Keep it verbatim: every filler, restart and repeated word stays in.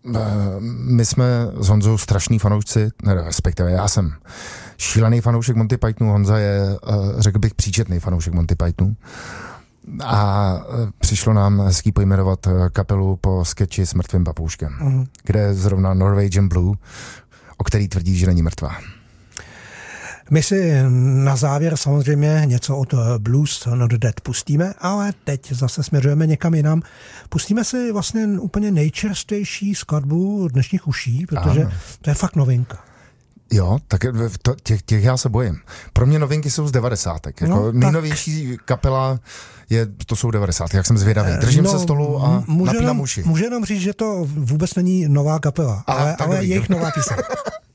my jsme s Honzou strašní fanoušci, ne, respektive já jsem šílený fanoušek Monty Pythonu, Honza je, řekl bych, příčetný fanoušek Monty Pythonu. A přišlo nám hezký pojmenovat kapelu po sketchi s mrtvým papouškem, uh-huh. kde je zrovna Norwegian Blue, o který tvrdí, že není mrtvá. My si na závěr samozřejmě něco od Blues Not Dead pustíme, ale teď zase směřujeme někam jinam. Pustíme si vlastně úplně nejčerstvější skladbu dnešních uší, protože ano. to je fakt novinka. Jo, tak to, těch, těch já se bojím. Pro mě novinky jsou z devadesátek. Jako no, nejnovější kapela je, to jsou devadesátky, jak jsem zvědavý. Držím no, se stolu a napínám uši. Můžu jenom říct, že to vůbec není nová kapela, Aha, ale, ale jejich nová píseň.